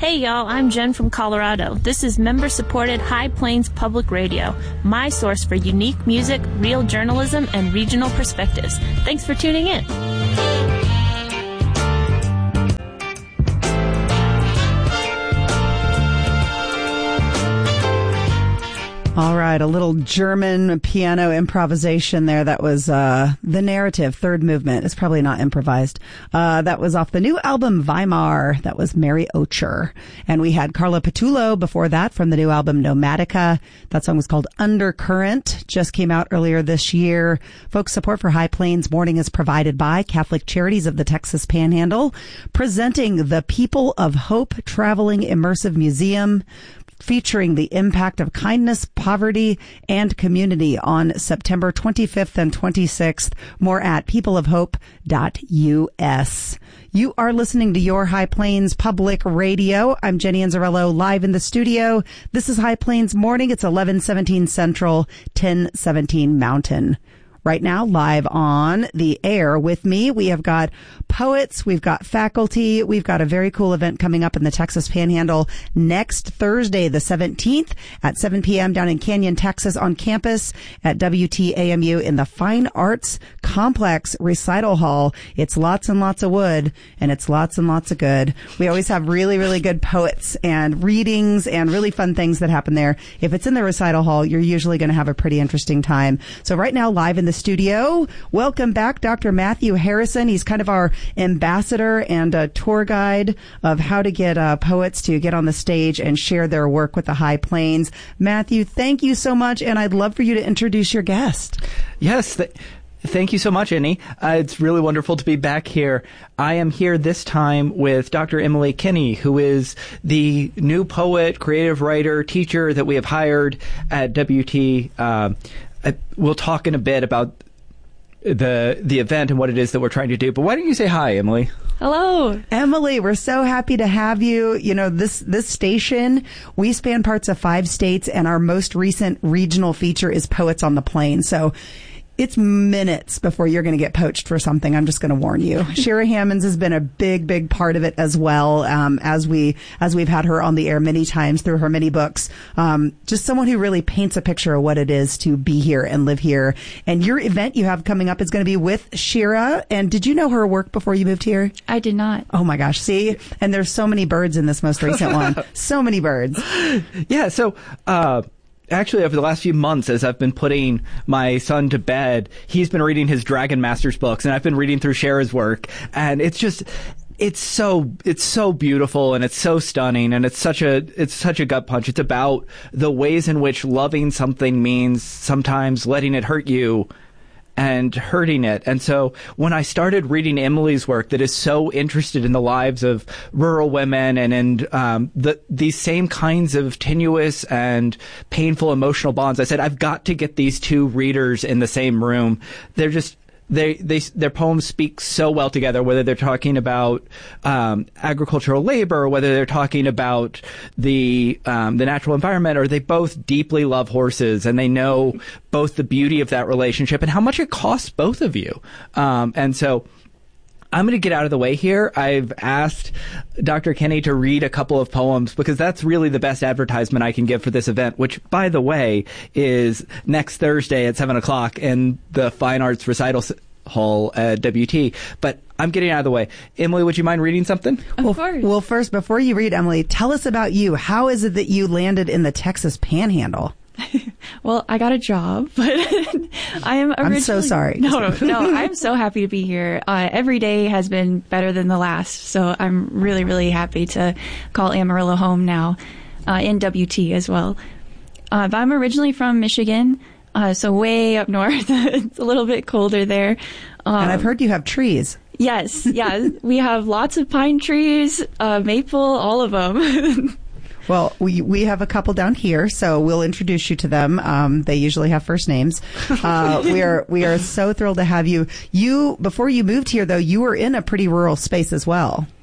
Hey y'all, I'm Jen from Colorado. This is member-supported High Plains Public Radio, my source for unique music, real journalism, and regional perspectives. Thanks for tuning in. All right, a little German piano improvisation there. That was the narrative, third movement. It's probably not improvised. That was off the new album Weimar. That was Mary Ocher. And we had Carla Patullo before that from the new album Nomatica. That song was called Undercurrent. Just came out earlier this year. Folks, support for High Plains Morning is provided by Catholic Charities of the Texas Panhandle, presenting the People of Hope Traveling Immersive Museum, featuring the impact of kindness, poverty, and community on September 25th and 26th. More at peopleofhope.us. You are listening to your High Plains Public Radio. I'm Jenny Anzarello, live in the studio. This is High Plains Morning. It's 11:17 Central, 10:17 Mountain. Right now, live on the air with me, we have got poets, we've got faculty, we've got a very cool event coming up in the Texas Panhandle next Thursday, the 17th at 7 p.m. down in Canyon, Texas on campus at WTAMU in the Fine Arts Complex Recital Hall. It's lots and lots of wood, and it's lots and lots of good. We always have really, really good poets and readings and really fun things that happen there. If it's in the recital hall, you're usually going to have a pretty interesting time. So right now, live in the studio, welcome back Dr. Matthew Harrison. He's kind of our ambassador and a tour guide of how to get poets to get on the stage and share their work with the High Plains. Matthew, thank you so much, and I'd love for you to introduce your guest. Yes, thank you so much, Annie. It's really wonderful to be back here. I am here this time with Dr. Emily Kinney, who is the new poet, creative writer, teacher that we have hired at WT. We'll talk in a bit about the event and what it is that we're trying to do. But why don't you say hi, Emily? Hello. Emily, we're so happy to have you. You know, this station, we span parts of 5 states, and our most recent regional feature is Poets on the Plain. So it's minutes before you're going to get poached for something. I'm just going to warn you. Shira Hammonds has been a big, big part of it as well, as we've had her on the air many times through her many books. Just someone who really paints a picture of what it is to be here and live here. And your event you have coming up is going to be with Shira. And did you know her work before you moved here? I did not. Oh my gosh. See? And there's so many birds in this most recent one. So many birds. Yeah. So, actually, over the last few months, as I've been putting my son to bed, he's been reading his Dragon Masters books, and I've been reading through Shara's work, and it's so beautiful, and it's so stunning, and it's such a gut punch. It's about the ways in which loving something means sometimes letting it hurt you and hurting it. And so when I started reading Emily's work that is so interested in the lives of rural women and in these same kinds of tenuous and painful emotional bonds, I said, I've got to get these two readers in the same room. They're just their poems speak so well together, whether they're talking about agricultural labor, or whether they're talking about the natural environment, or they both deeply love horses, and they know both the beauty of that relationship and how much it costs both of you. And so I'm going to get out of the way here. I've asked Dr. Kinney to read a couple of poems because that's really the best advertisement I can give for this event, which, by the way, is next Thursday at 7 o'clock in the Fine Arts Recital Hall at WT. But I'm getting out of the way. Emily, would you mind reading something? Of course. Well, first, before you read, Emily, tell us about you. How is it that you landed in the Texas Panhandle? Well, I got a job, but I'm so sorry. No, I'm so happy to be here. Every day has been better than the last, so I'm really, really happy to call Amarillo home now, in WT as well. But I'm originally from Michigan, so way up north. It's a little bit colder there. And I've heard you have trees. Yes, yeah. We have lots of pine trees, maple, all of them. Well, we have a couple down here, so we'll introduce you to them. They usually have first names. We are so thrilled to have you. Before you moved here, though, you were in a pretty rural space as well.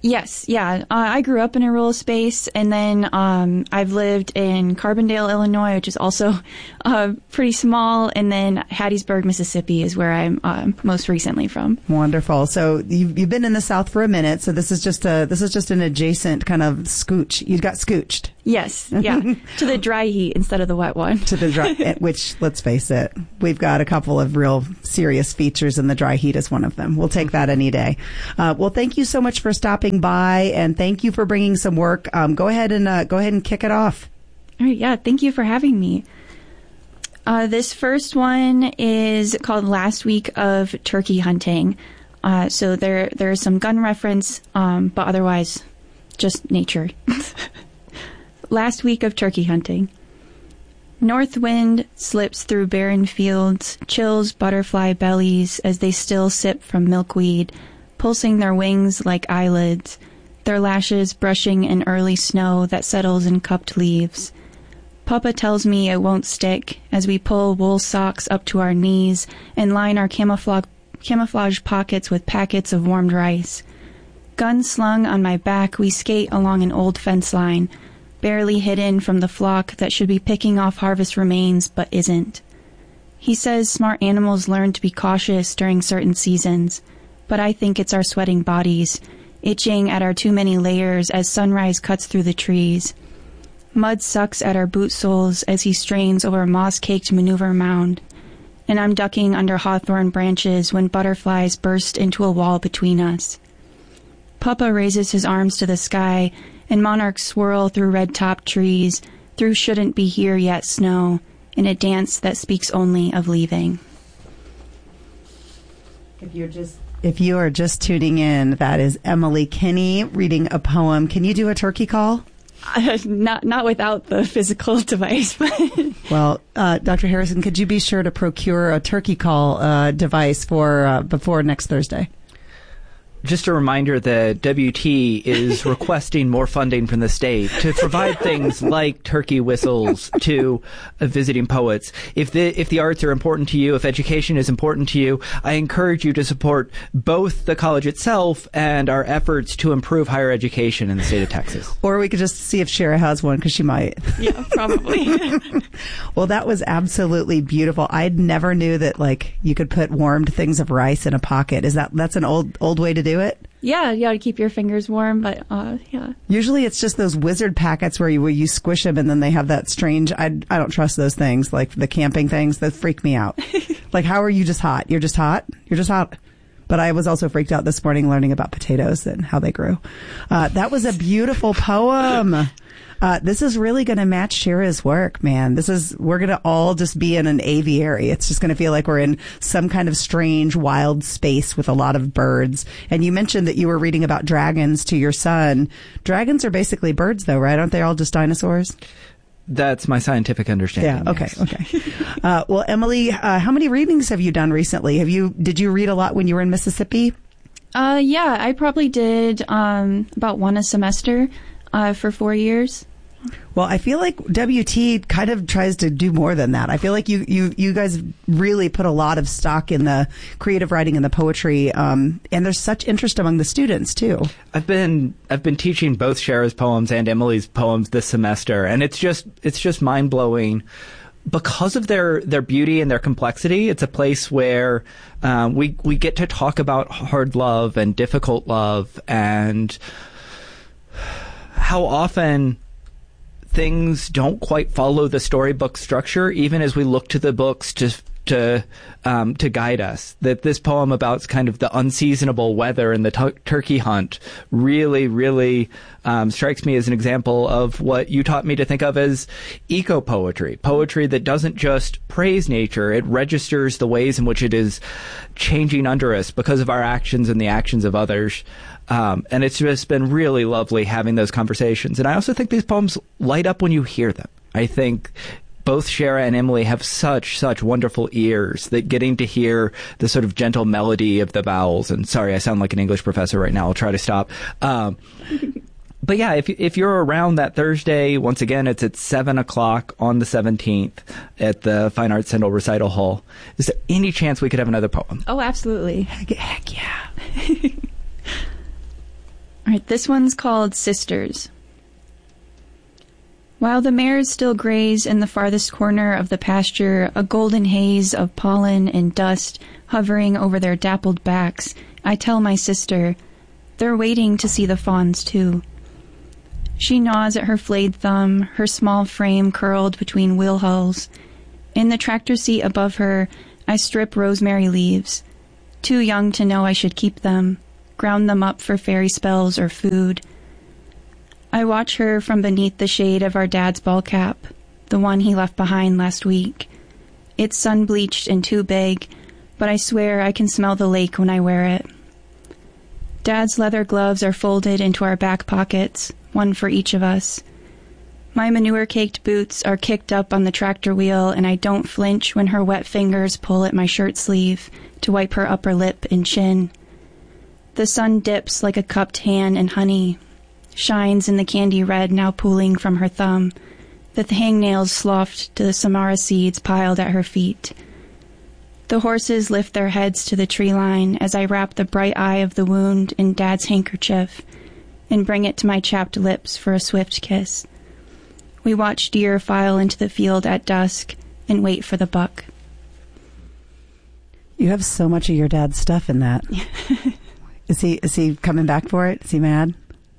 Yes, yeah. I grew up in a rural space, and then I've lived in Carbondale, Illinois, which is also pretty small, and then Hattiesburg, Mississippi is where I'm most recently from. Wonderful. So you've been in the South for a minute, so this is just an adjacent kind of scooch. You got scooched. Yes, yeah, to the dry heat instead of the wet one. To the dry, which, let's face it, we've got a couple of real serious features, and the dry heat is one of them. We'll take that any day. Well, thank you so much for stopping by, and thank you for bringing some work. Go ahead and kick it off. All right, yeah, thank you for having me. This first one is called Last Week of Turkey Hunting. So there's some gun reference, but otherwise just nature. Last week of turkey hunting. North wind slips through barren fields, chills butterfly bellies as they still sip from milkweed, pulsing their wings like eyelids, their lashes brushing in early snow that settles in cupped leaves. Papa tells me it won't stick as we pull wool socks up to our knees and line our camouflage pockets with packets of warmed rice. Gun slung on my back, we skate along an old fence line, barely hidden from the flock that should be picking off harvest remains but isn't. He says smart animals learn to be cautious during certain seasons, but I think it's our sweating bodies, itching at our too many layers as sunrise cuts through the trees. Mud sucks at our boot soles as he strains over a moss-caked maneuver mound, and I'm ducking under hawthorn branches when butterflies burst into a wall between us. Papa raises his arms to the sky, and monarchs swirl through red-topped trees, through shouldn't-be-here-yet snow, in a dance that speaks only of leaving. If you are just tuning in, that is Emily Kinney reading a poem. Can you do a turkey call? Not without the physical device. Well, Dr. Harrison, could you be sure to procure a turkey call device for before next Thursday? Just a reminder that WT is requesting more funding from the state to provide things like turkey whistles to visiting poets. If the arts are important to you, if education is important to you, I encourage you to support both the college itself and our efforts to improve higher education in the state of Texas. Or we could just see if Shara has one, because she might. Yeah, probably. Well, that was absolutely beautiful. I never knew that you could put warmed things of rice in a pocket. That's an old way to do it? Yeah, to keep your fingers warm, but yeah. Usually it's just those wizard packets where you squish them and then they have that strange, I don't trust those things, like the camping things that freak me out. How are you just hot? You're just hot? You're just hot. But I was also freaked out this morning learning about potatoes and how they grew. That was a beautiful poem. This is really going to match Shara's work, man. We're going to all just be in an aviary. It's just going to feel like we're in some kind of strange, wild space with a lot of birds. And you mentioned that you were reading about dragons to your son. Dragons are basically birds, though, right? Aren't they all just dinosaurs? That's my scientific understanding. Yeah. Okay. Yes. Okay. Well, Emily, how many readings have you done recently? Did you read a lot when you were in Mississippi? Yeah, I probably did about one a semester for 4 years. Well, I feel like WT kind of tries to do more than that. I feel like you guys really put a lot of stock in the creative writing and the poetry, and there's such interest among the students too. I've been teaching both Shara's poems and Emily's poems this semester, and it's just mind blowing. Because of their beauty and their complexity, it's a place where we get to talk about hard love and difficult love, and how often things don't quite follow the storybook structure, even as we look to the books to guide us. That this poem about kind of the unseasonable weather and the turkey hunt really, really strikes me as an example of what you taught me to think of as eco-poetry. Poetry that doesn't just praise nature, it registers the ways in which it is changing under us because of our actions and the actions of others. And it's just been really lovely having those conversations. And I also think these poems light up when you hear them. I think both Shara and Emily have such wonderful ears that getting to hear the sort of gentle melody of the vowels, and sorry, I sound like an English professor right now. I'll try to stop. But yeah, if you're around that Thursday, once again, it's at 7:00 on the 17th at the Fine Arts Central Recital Hall. Is there any chance we could have another poem? Oh, absolutely. Heck yeah. All right, this one's called Sisters. While the mares still graze in the farthest corner of the pasture, a golden haze of pollen and dust hovering over their dappled backs, I tell my sister, they're waiting to see the fawns too. She gnaws at her flayed thumb, her small frame curled between wheel hulls. In the tractor seat above her, I strip rosemary leaves. Too young to know I should keep them, ground them up for fairy spells or food. I watch her from beneath the shade of our dad's ball cap, the one he left behind last week. It's sun-bleached and too big, but I swear I can smell the lake when I wear it. Dad's leather gloves are folded into our back pockets, one for each of us. My manure-caked boots are kicked up on the tractor wheel, and I don't flinch when her wet fingers pull at my shirt sleeve to wipe her upper lip and chin. The sun dips like a cupped hand in honey, shines in the candy red now pooling from her thumb, the hangnails sloughed to the samara seeds piled at her feet. The horses lift their heads to the tree line as I wrap the bright eye of the wound in Dad's handkerchief and bring it to my chapped lips for a swift kiss. We watch deer file into the field at dusk and wait for the buck. You have so much of your dad's stuff in that. Is he coming back for it? Is he mad?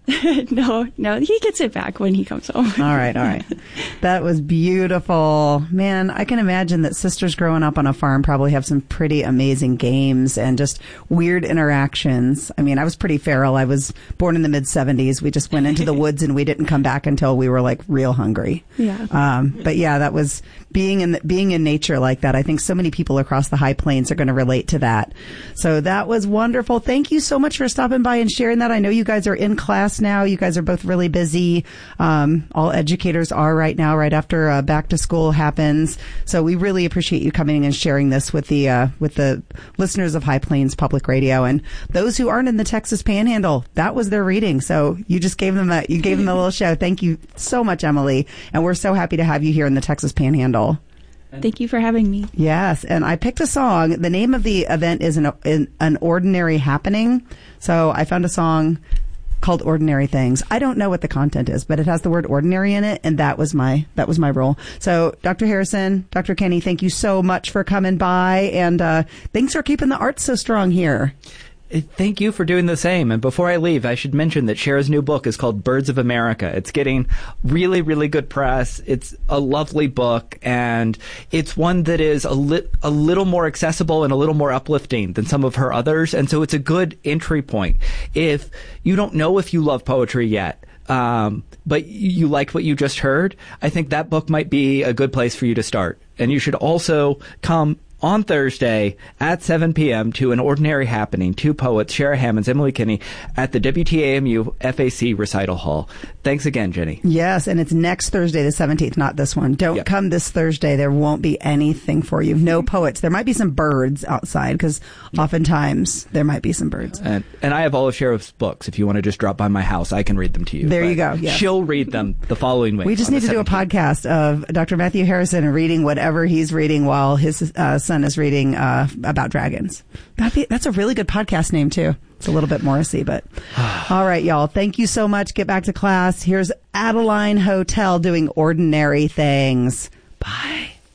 No, he gets it back when he comes home. All right. That was beautiful. Man, I can imagine that sisters growing up on a farm probably have some pretty amazing games and just weird interactions. I mean, I was pretty feral. I was born in the mid-'70s. We just went into the woods and we didn't come back until we were like real hungry. Yeah. But yeah, that was being in nature like that. I think so many people across the High Plains are going to relate to that. So that was wonderful. Thank you so much for stopping by and sharing that. I know you guys are in class now. You guys are both really busy. All educators are right now, right after back to school happens. So we really appreciate you coming and sharing this with the listeners of High Plains Public Radio and those who aren't in the Texas Panhandle. That was their reading. So you just gave them a little show. Thank you so much, Emily. And we're so happy to have you here in the Texas Panhandle. Thank you for having me. Yes, and I picked a song. The name of the event is an ordinary happening. So I found a song called Ordinary Things. I don't know what the content is, but it has the word ordinary in it, and that was my role. So Dr. Harrison, Dr. Kenny, thank you so much for coming by, and thanks for keeping the art so strong here. Thank you for doing the same. And before I leave, I should mention that Cher's new book is called Birds of America. It's getting really, really good press. It's a lovely book, and it's one that is a little more accessible and a little more uplifting than some of her others. And so it's a good entry point. If you don't know if you love poetry yet, but you liked what you just heard, I think that book might be a good place for you to start. And you should also come on Thursday at 7 p.m. to An Ordinary Happening, two poets, Shara Hammonds, Emily Kinney, at the WTAMU FAC Recital Hall. Thanks again, Jenny. Yes, and it's next Thursday, the 17th, not this one. Don't come this Thursday. There won't be anything for you. No poets. There might be some birds outside, because oftentimes there might be some birds. And I have all of Sheriff's books. If you want to just drop by my house, I can read them to you. There you go. Yes. She'll read them the following week. We just need to do a podcast of Dr. Matthew Harrison reading whatever he's reading while his son is reading about dragons. That's a really good podcast name, too. It's a little bit Morrissey, but all right, y'all. Thank you so much. Get back to class. Here's Adeline Hotel doing Ordinary Things. Bye.